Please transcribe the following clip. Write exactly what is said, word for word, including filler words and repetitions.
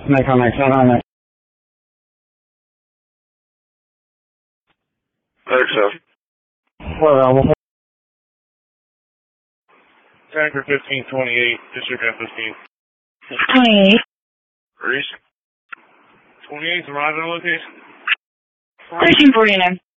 Make on next, on next. I think so. What level? Tanker fifteen twenty-eight, District F fifteen. twenty-eight. Reese? twenty-eight, arriving on location? thirteen forty-nine.